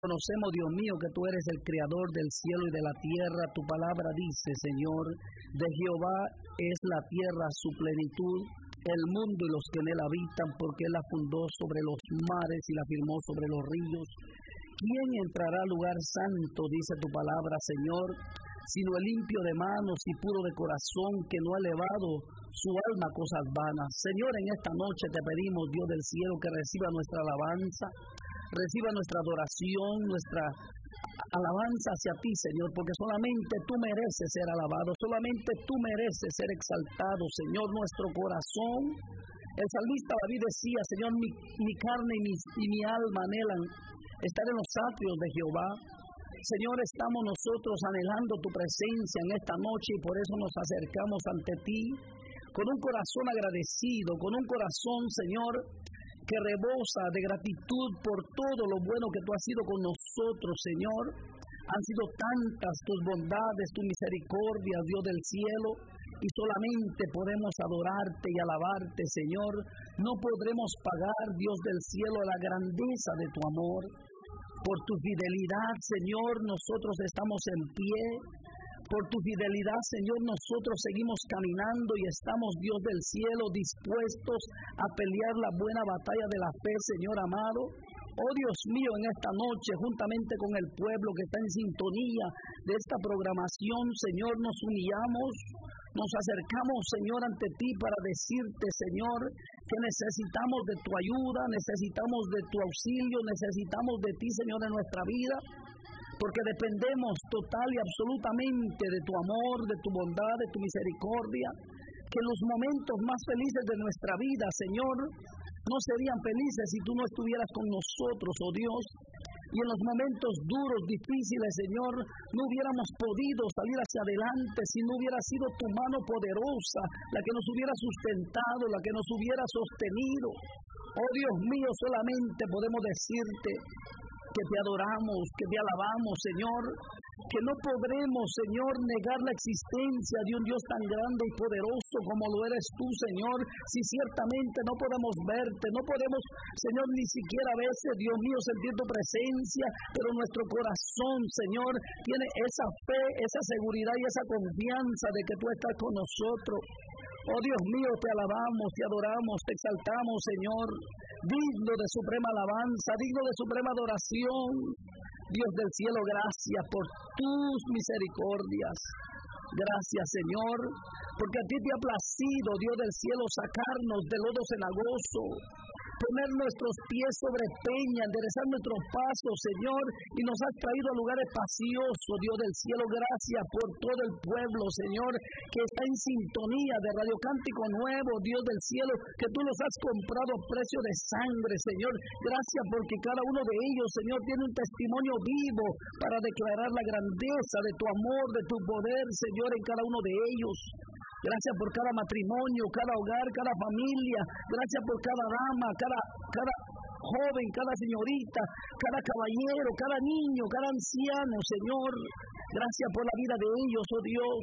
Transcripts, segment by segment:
Conocemos, Dios mío, que tú eres el creador del cielo y de la tierra. Tu palabra dice, Señor, de Jehová es la tierra, su plenitud, el mundo y los que en él habitan, porque él la fundó sobre los mares y la firmó sobre los ríos. ¿Quién entrará al lugar santo, dice tu palabra, Señor, sino el limpio de manos y puro de corazón, que no ha elevado su alma a cosas vanas? Señor, en esta noche te pedimos, Dios del cielo, que reciba nuestra alabanza, reciba nuestra adoración, nuestra alabanza hacia ti, Señor, porque solamente tú mereces ser alabado, solamente tú mereces ser exaltado, Señor. Nuestro corazón, el salmista David decía, Señor, mi carne y mi alma anhelan estar en los atrios de Jehová. Señor, estamos nosotros anhelando tu presencia en esta noche y por eso nos acercamos ante ti con un corazón agradecido, con un corazón, Señor, que rebosa de gratitud por todo lo bueno que tú has sido con nosotros, Señor. Han sido tantas tus bondades, tu misericordia, Dios del cielo, y solamente podemos adorarte y alabarte, Señor. No podremos pagar, Dios del cielo, la grandeza de tu amor. Por tu fidelidad, Señor, nosotros estamos en pie. Por tu fidelidad, Señor, nosotros seguimos caminando y estamos, Dios del cielo, dispuestos a pelear la buena batalla de la fe, Señor amado. Oh Dios mío, en esta noche, juntamente con el pueblo que está en sintonía de esta programación, Señor, nos humillamos, nos acercamos, Señor, ante ti para decirte, Señor, que necesitamos de tu ayuda, necesitamos de tu auxilio, necesitamos de ti, Señor, en nuestra vida, porque dependemos total y absolutamente de tu amor, de tu bondad, de tu misericordia, que en los momentos más felices de nuestra vida, Señor, no serían felices si tú no estuvieras con nosotros, oh Dios. Y en los momentos duros, difíciles, Señor, no hubiéramos podido salir hacia adelante si no hubiera sido tu mano poderosa, la que nos hubiera sustentado, la que nos hubiera sostenido. Oh Dios mío, solamente podemos decirte que te adoramos, que te alabamos, Señor, que no podremos, Señor, negar la existencia de un Dios tan grande y poderoso como lo eres tú, Señor, si ciertamente no podemos verte, no podemos, Señor, ni siquiera a veces, Dios mío, sentir tu presencia, pero nuestro corazón, Señor, tiene esa fe, esa seguridad y esa confianza de que tú estás con nosotros. Oh Dios mío, te alabamos, te adoramos, te exaltamos, Señor, digno de suprema alabanza, digno de suprema adoración. Dios del cielo, gracias por tus misericordias. Gracias, Señor, porque a ti te ha placido, Dios del cielo, sacarnos del lodo cenagoso, poner nuestros pies sobre peña, enderezar nuestros pasos, Señor, y nos has traído a lugares espaciosos, Dios del cielo. Gracias por todo el pueblo, Señor, que está en sintonía de Radio Cántico Nuevo, Dios del cielo, que tú los has comprado a precio de sangre, Señor. Gracias porque cada uno de ellos, Señor, tiene un testimonio vivo para declarar la grandeza de tu amor, de tu poder, Señor, en cada uno de ellos. Gracias por cada matrimonio, cada hogar, cada familia. Gracias por cada dama, cada joven, cada señorita, cada caballero, cada niño, cada anciano, Señor. Gracias por la vida de ellos, oh Dios.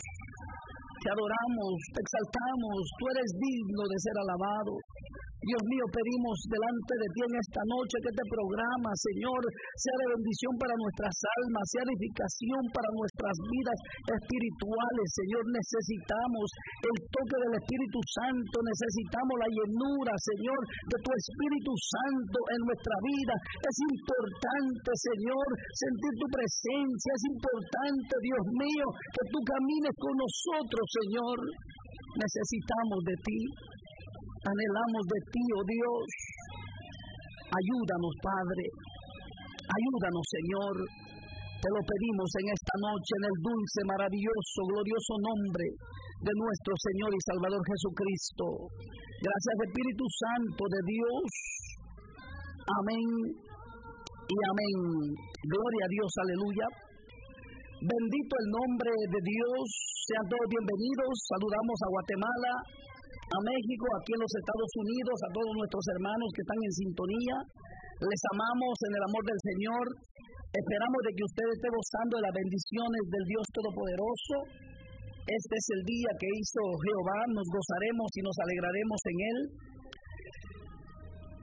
Te adoramos, te exaltamos. Tú eres digno de ser alabado. Dios mío, pedimos delante de ti en esta noche que este programa, Señor, sea de bendición para nuestras almas, sea de edificación para nuestras vidas espirituales. Señor, necesitamos el toque del Espíritu Santo, necesitamos la llenura, Señor, de tu Espíritu Santo en nuestra vida. Es importante, Señor, sentir tu presencia, es importante, Dios mío, que tú camines con nosotros, Señor. Necesitamos de ti. Anhelamos de ti, oh Dios. Ayúdanos, Padre. Ayúdanos, Señor. Te lo pedimos en esta noche en el dulce, maravilloso, glorioso nombre de nuestro Señor y Salvador Jesucristo. Gracias, Espíritu Santo de Dios. Amén y amén. Gloria a Dios, aleluya. Bendito el nombre de Dios. Sean todos bienvenidos. Saludamos a Guatemala, a México, aquí en los Estados Unidos, a todos nuestros hermanos que están en sintonía. Les amamos en el amor del Señor. Esperamos de que usted esté gozando de las bendiciones del Dios Todopoderoso. Este es el día que hizo Jehová, nos gozaremos y nos alegraremos en él.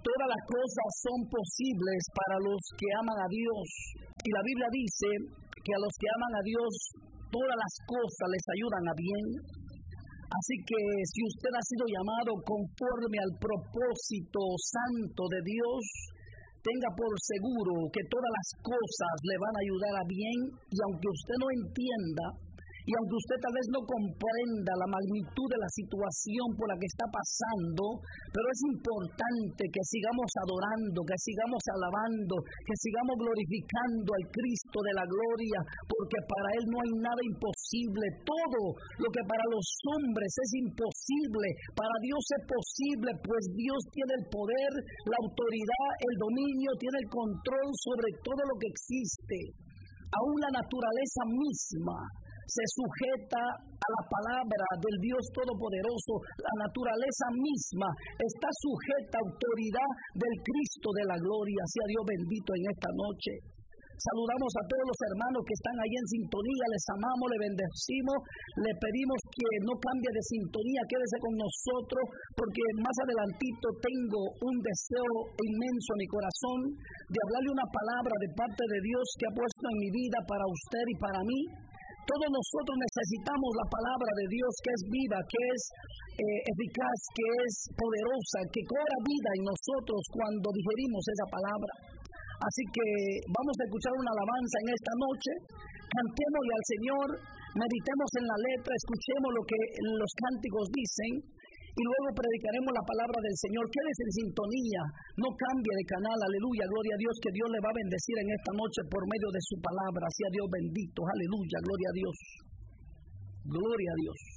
Todas las cosas son posibles para los que aman a Dios. Y la Biblia dice que a los que aman a Dios, todas las cosas les ayudan a bien. Así que si usted ha sido llamado conforme al propósito santo de Dios, tenga por seguro que todas las cosas le van a ayudar a bien, y aunque usted no entienda, y aunque usted tal vez no comprenda la magnitud de la situación por la que está pasando, pero es importante que sigamos adorando, que sigamos alabando, que sigamos glorificando al Cristo de la gloria, porque para Él no hay nada imposible. Todo lo que para los hombres es imposible, para Dios es posible, pues Dios tiene el poder, la autoridad, el dominio, tiene el control sobre todo lo que existe. Aún la naturaleza misma se sujeta a la palabra del Dios Todopoderoso. La naturaleza misma está sujeta a autoridad del Cristo de la gloria. Sea Dios bendito en esta noche. Saludamos a todos los hermanos que están ahí en sintonía, les amamos, les bendecimos, le pedimos que no cambie de sintonía, quédese con nosotros, porque más adelantito tengo un deseo inmenso en mi corazón de hablarle una palabra de parte de Dios que ha puesto en mi vida para usted y para mí. Todos nosotros necesitamos la palabra de Dios, que es viva, que es eficaz, que es poderosa, que cobra vida en nosotros cuando digerimos esa palabra. Así que vamos a escuchar una alabanza en esta noche, cantémosle al Señor, meditemos en la letra, escuchemos lo que los cánticos dicen y luego predicaremos la palabra del Señor. Quédese en sintonía, no cambie de canal, aleluya, gloria a Dios, que Dios le va a bendecir en esta noche por medio de su palabra. Sea Dios bendito, aleluya, gloria a Dios, gloria a Dios.